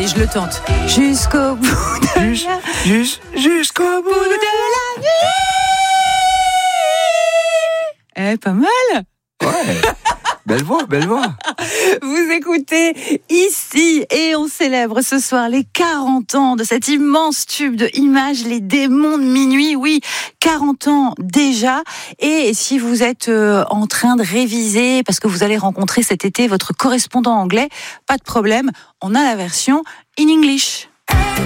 je le tente. Jusqu'au bout de Jusqu'au bout la nuit. Pas mal. Ouais. Belle voix. Vous écoutez ici et on célèbre ce soir les 40 ans de cet immense tube de Images, les démons de minuit. Oui, 40 ans déjà. Et si vous êtes en train de réviser parce que vous allez rencontrer cet été votre correspondant anglais, pas de problème, on a la version in English.